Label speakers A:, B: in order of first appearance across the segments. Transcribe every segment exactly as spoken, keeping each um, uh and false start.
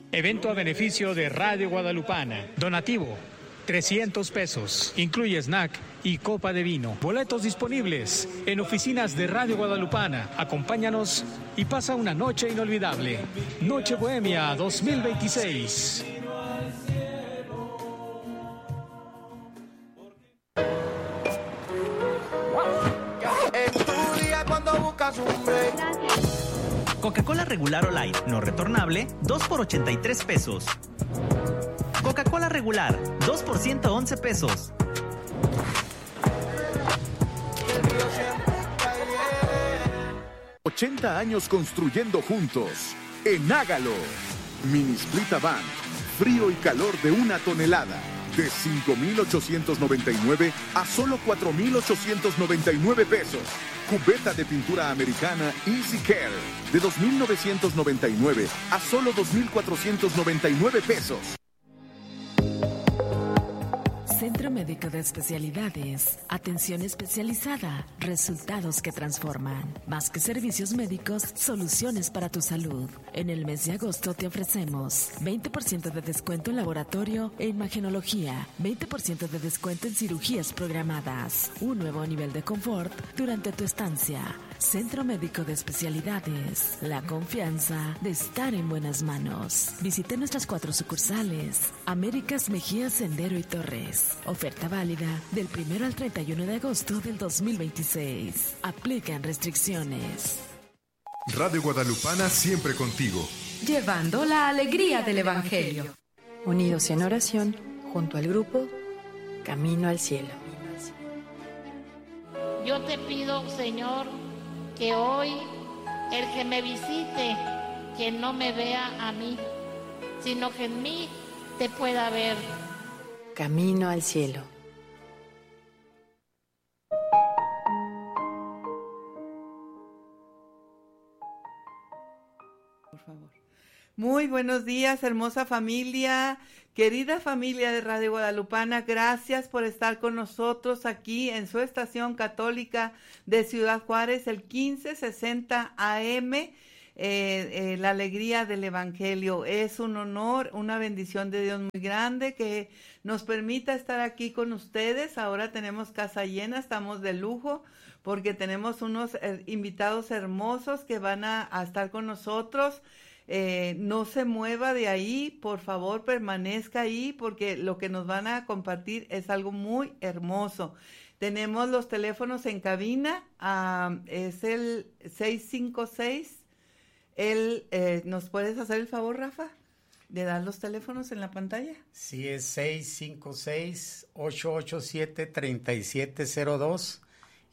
A: Evento a beneficio de Radio Guadalupana. Donativo, trescientos pesos. Incluye snack y copa de vino. Boletos disponibles en oficinas de Radio Guadalupana. Acompáñanos y pasa una noche inolvidable. Noche Bohemia dos mil veintiséis.
B: Coca-Cola regular o light, no retornable, dos por ochenta y tres pesos. Coca-Cola regular, dos por ciento once pesos.
C: ochenta años construyendo juntos. En Hágalo. Mini Split Avant. Frío y calor de una tonelada. De cinco mil ochocientos noventa y nueve a solo cuatro mil ochocientos noventa y nueve pesos. Cubeta de pintura americana Easy Care. De dos mil novecientos noventa y nueve a solo dos mil cuatrocientos noventa y nueve pesos.
D: Centro Médico de Especialidades. Atención especializada. Resultados que transforman. Más que servicios médicos, soluciones para tu salud. En el mes de agosto te ofrecemos veinte por ciento de descuento en laboratorio e imagenología, veinte por ciento de descuento en cirugías programadas. Un nuevo nivel de confort durante tu estancia. Centro Médico de Especialidades. La confianza de estar en buenas manos. Visite nuestras cuatro sucursales. Américas, Mejía, Sendero y Torres. Oferta válida del primero al treinta y uno de agosto del dos mil veintiséis. Aplican restricciones.
E: Radio Guadalupana siempre contigo.
F: Llevando la alegría del Evangelio.
G: Unidos en oración, junto al grupo Camino al Cielo.
H: Yo te pido, Señor, que hoy el que me visite, que no me vea a mí, sino que en mí te pueda ver.
G: Camino al Cielo.
I: Por favor. Muy buenos días, hermosa familia, querida familia de Radio Guadalupana. Gracias por estar con nosotros aquí en su estación católica de Ciudad Juárez, el quince sesenta A M. Eh, eh, la alegría del Evangelio. Es un honor, una bendición de Dios muy grande que nos permita estar aquí con ustedes. Ahora tenemos casa llena, estamos de lujo porque tenemos unos eh, invitados hermosos que van a, a estar con nosotros. Eh, no se mueva de ahí, por favor, permanezca ahí porque lo que nos van a compartir es algo muy hermoso. Tenemos los teléfonos en cabina, uh, es el seis cinco seis. Él, eh, ¿nos puedes hacer el favor, Rafa, de dar los teléfonos en la pantalla?
J: Sí, es seis cinco seis, ocho ocho siete, tres siete cero dos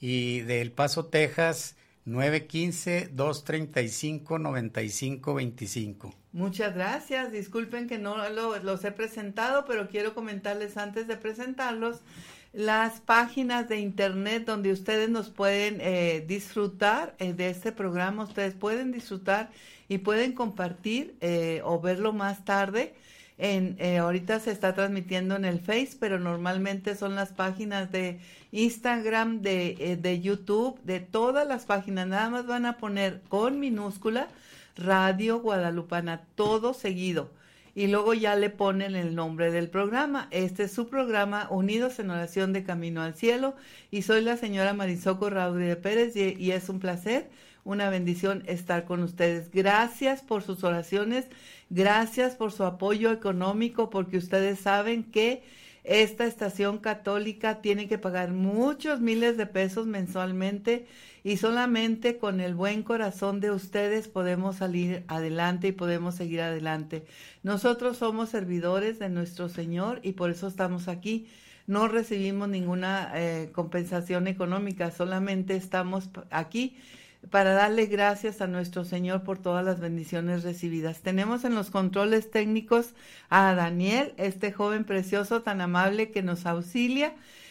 J: y de El Paso, Texas, nueve uno cinco, dos tres cinco, nueve cinco dos cinco.
I: Muchas gracias. Disculpen que no lo, los he presentado, pero quiero comentarles antes de presentarlos las páginas de internet donde ustedes nos pueden eh, disfrutar eh, de este programa. Ustedes pueden disfrutar y pueden compartir eh, o verlo más tarde. En, eh, ahorita se está transmitiendo en el Face, pero normalmente son las páginas de Instagram, de, eh, de YouTube, de todas las páginas. Nada más van a poner con minúscula Radio Guadalupana, todo seguido. Y luego ya le ponen el nombre del programa. Este es su programa, Unidos en Oración de Camino al Cielo. Y soy la señora Marisoco Rodríguez Pérez y, y es un placer, una bendición estar con ustedes. Gracias por sus oraciones, gracias por su apoyo económico, porque ustedes saben que esta estación católica tiene que pagar muchos miles de pesos mensualmente y solamente con el buen corazón de ustedes podemos salir adelante y podemos seguir adelante. Nosotros somos servidores de nuestro Señor y por eso estamos aquí. No recibimos ninguna eh, compensación económica, solamente estamos aquí para darle gracias a nuestro Señor por todas las bendiciones recibidas. Tenemos en los controles técnicos a Daniel, este joven precioso tan amable que nos auxilia,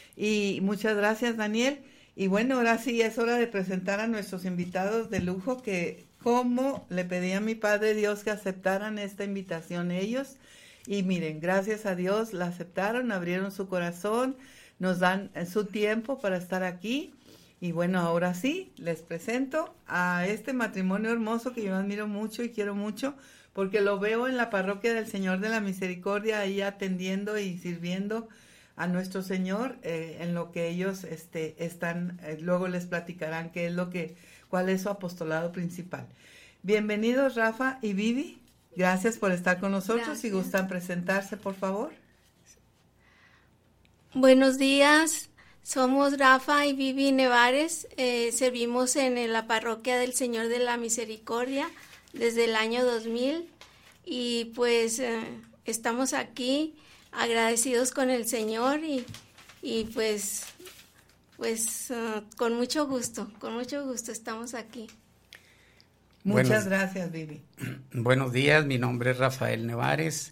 I: y muchas gracias, Daniel. Y bueno, ahora sí es hora de presentar a nuestros invitados de lujo, que como le pedí a mi Padre Dios que aceptaran esta invitación ellos, y miren, gracias a Dios la aceptaron, abrieron su corazón, nos dan su tiempo para estar aquí. Y bueno, ahora sí, les presento a este matrimonio hermoso que yo admiro mucho y quiero mucho, porque lo veo en la parroquia del Señor de la Misericordia, ahí atendiendo y sirviendo a nuestro Señor, eh, en lo que ellos este, están, eh, luego les platicarán qué es lo que, cuál es su apostolado principal. Bienvenidos Rafa y Vivi, gracias por estar con nosotros. Gracias. Si gustan presentarse, por favor.
K: Buenos días, somos Rafa y Vivi Nevares, eh, servimos en la parroquia del Señor de la Misericordia desde el año dos mil y pues eh, estamos aquí agradecidos con el Señor y, y pues, pues uh, con mucho gusto, con mucho gusto estamos aquí.
I: Muchas
J: Buenos,
I: gracias, Vivi.
J: Buenos días, mi nombre es Rafael Nevares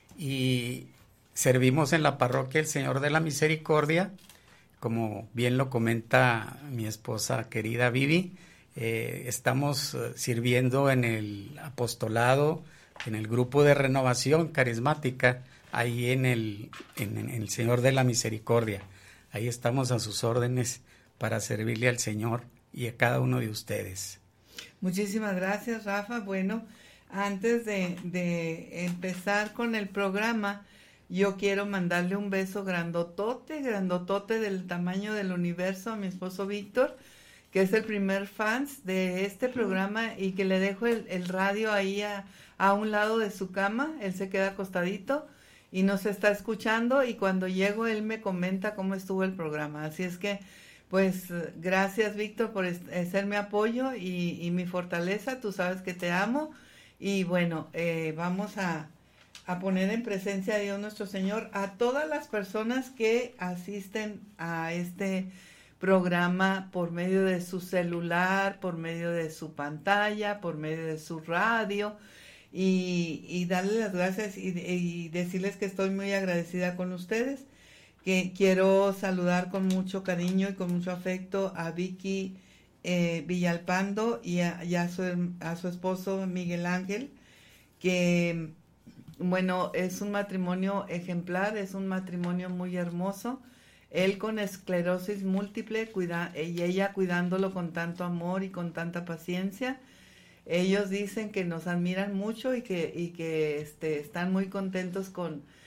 J: y servimos en la parroquia El Señor de la Misericordia, como bien lo comenta mi esposa querida Vivi. Eh, estamos uh, sirviendo en el apostolado, en el grupo de renovación carismática, ahí en el, en, en el Señor de la Misericordia. Ahí estamos a sus órdenes para servirle al Señor y a cada uno de ustedes.
I: Muchísimas gracias, Rafa. Bueno, antes de, de empezar con el programa, yo quiero mandarle un beso grandotote, grandotote del tamaño del universo a mi esposo Víctor, que es el primer fans de este programa y que le dejo el, el radio ahí a, a un lado de su cama. Él se queda acostadito y nos está escuchando y cuando llego él me comenta cómo estuvo el programa. Así es que, pues, gracias Víctor por ser mi apoyo y, y mi fortaleza. Tú sabes que te amo y bueno, eh, vamos a, a poner en presencia de Dios nuestro Señor a todas las personas que asisten a este programa por medio de su celular, por medio de su pantalla, por medio de su radio y, y darles las gracias y, y decirles que estoy muy agradecida con ustedes, que quiero saludar con mucho cariño y con mucho afecto a Vicky eh, Villalpando y, a, y a, su, a su esposo Miguel Ángel, que bueno, es un matrimonio ejemplar, es un matrimonio muy hermoso. Él con esclerosis múltiple cuida, y ella cuidándolo con tanto amor y con tanta paciencia. Ellos dicen que nos admiran mucho y que, y que este, están muy contentos con,